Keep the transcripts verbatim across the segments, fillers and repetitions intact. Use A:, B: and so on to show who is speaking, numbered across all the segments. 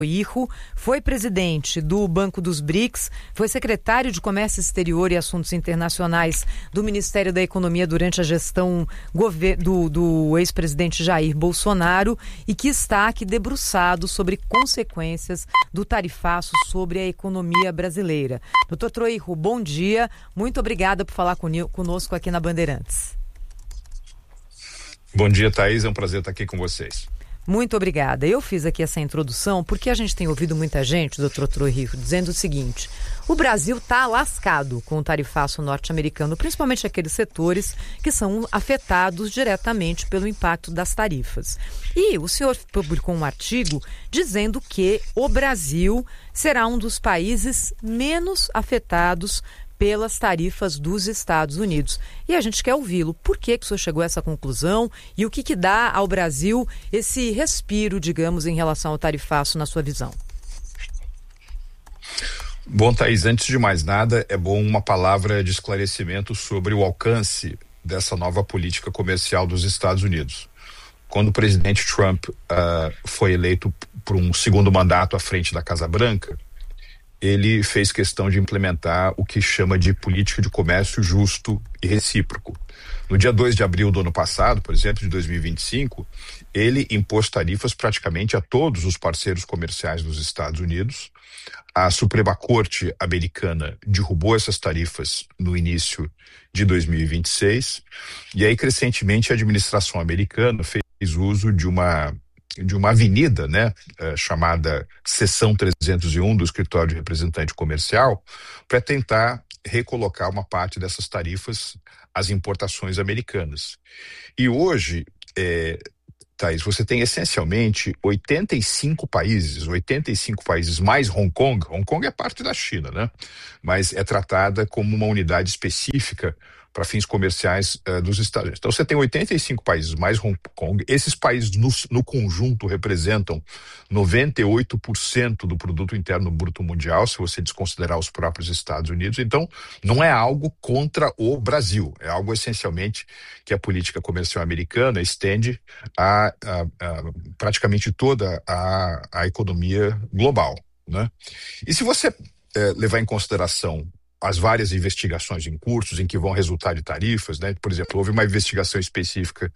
A: Irro, foi presidente do Banco dos B R I C S, foi secretário de Comércio Exterior e Assuntos Internacionais do Ministério da Economia durante a gestão do, do ex-presidente Jair Bolsonaro e que está aqui debruçado sobre consequências do tarifaço sobre a economia brasileira. Doutor Troirro, bom dia, muito obrigada por falar conosco aqui na Bandeirantes.
B: Bom dia, Thaís, é um prazer estar aqui com vocês.
A: Muito obrigada. Eu fiz aqui essa introdução porque a gente tem ouvido muita gente, doutor Troirro, dizendo o seguinte: o Brasil está lascado com o tarifaço norte-americano, principalmente aqueles setores que são afetados diretamente pelo impacto das tarifas. E o senhor publicou um artigo dizendo que o Brasil será um dos países menos afetados pelas tarifas dos Estados Unidos. E a gente quer ouvi-lo. Por que, que o senhor chegou a essa conclusão e o que, que dá ao Brasil esse respiro, digamos, em relação ao tarifaço, na sua visão?
B: Bom, Thaís, antes de mais nada, é bom uma palavra de esclarecimento sobre o alcance dessa nova política comercial dos Estados Unidos. Quando o presidente Trump uh, foi eleito por um segundo mandato à frente da Casa Branca, ele fez questão de implementar o que chama de política de comércio justo e recíproco. No dia dois de abril do ano passado, por exemplo, de dois mil e vinte e cinco, ele impôs tarifas praticamente a todos os parceiros comerciais dos Estados Unidos. A Suprema Corte americana derrubou essas tarifas no início de dois mil e vinte e seis, e aí, crescentemente, a administração americana fez uso de uma de uma avenida, né, uh, chamada Seção trezentos e um do Escritório de Representante Comercial, para tentar recolocar uma parte dessas tarifas às importações americanas. E hoje, é, Thaís, você tem essencialmente oitenta e cinco países, oitenta e cinco países mais Hong Kong. Hong Kong é parte da China, né? Mas é tratada como uma unidade específica para fins comerciais uh, dos Estados Unidos. Então você tem oitenta e cinco países mais Hong Kong. Esses países no, no conjunto representam noventa e oito por cento do produto interno bruto mundial, se você desconsiderar os próprios Estados Unidos. Então não é algo contra o Brasil, é algo essencialmente que a política comercial americana estende a, a, a praticamente toda a, a economia global, né? E se você eh, levar em consideração as várias investigações em cursos em que vão resultar de tarifas, né? Por exemplo, houve uma investigação específica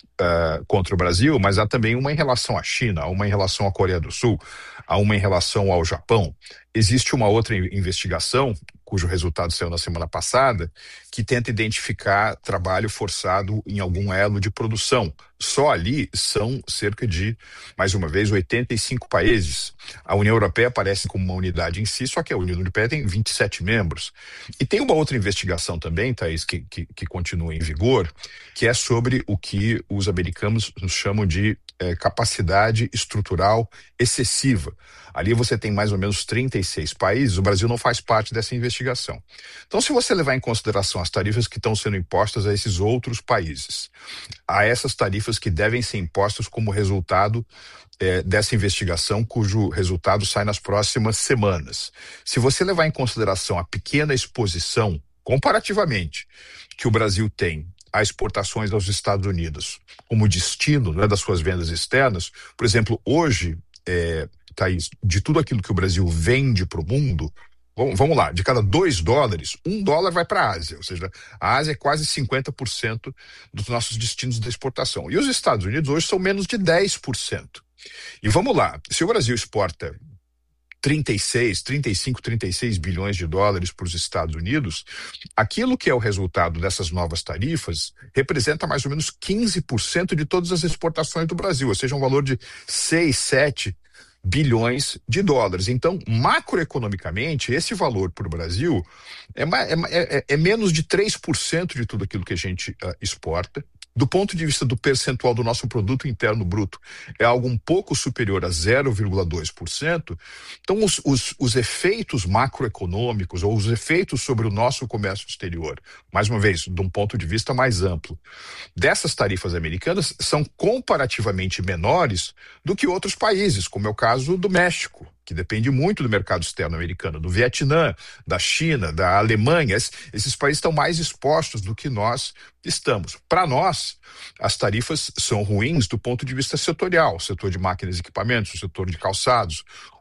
B: uh, contra o Brasil, mas há também uma em relação à China, há uma em relação à Coreia do Sul, há uma em relação ao Japão. Existe uma outra investigação, cujo resultado saiu na semana passada, que tenta identificar trabalho forçado em algum elo de produção. Só ali são cerca de, mais uma vez, oitenta e cinco países. A União Europeia aparece como uma unidade em si, só que a União Europeia tem vinte e sete membros. E tem uma outra investigação também, Thaís, que, que, que continua em vigor, que é sobre o que os americanos nos chamam de eh, capacidade estrutural excessiva. Ali você tem mais ou menos trinta e seis países, o Brasil não faz parte dessa investigação. Então, se você levar em consideração as tarifas que estão sendo impostas a esses outros países, a essas tarifas que devem ser impostas como resultado eh, dessa investigação, cujo resultado sai nas próximas semanas. Se você levar em consideração a pequena exposição, comparativamente, que o Brasil tem a exportações aos Estados Unidos como destino, né, das suas vendas externas, por exemplo, hoje, é, Thaís, de tudo aquilo que o Brasil vende para o mundo, vamos, vamos lá, de cada dois dólares, um dólar vai para a Ásia, ou seja, a Ásia é quase cinquenta por cento dos nossos destinos de exportação. E os Estados Unidos hoje são menos de dez por cento. E vamos lá, se o Brasil exporta trinta e seis, trinta e cinco, trinta e seis bilhões de dólares para os Estados Unidos, aquilo que é o resultado dessas novas tarifas representa mais ou menos quinze por cento de todas as exportações do Brasil, ou seja, um valor de seis, sete bilhões de dólares. Então, macroeconomicamente, esse valor para o Brasil é, é, é, é menos de três por cento de tudo aquilo que a gente uh, exporta. Do ponto de vista do percentual do nosso produto interno bruto, é algo um pouco superior a zero vírgula dois por cento. Então, os, os, os efeitos macroeconômicos ou os efeitos sobre o nosso comércio exterior, mais uma vez, de um ponto de vista mais amplo, dessas tarifas americanas são comparativamente menores do que outros países, como é o caso do México. que depende muito do mercado externo americano, do Vietnã, da China, da Alemanha. Esses países estão mais expostos do que nós estamos. Para nós, as tarifas são ruins do ponto de vista setorial, o setor de máquinas e equipamentos, o setor de calçados,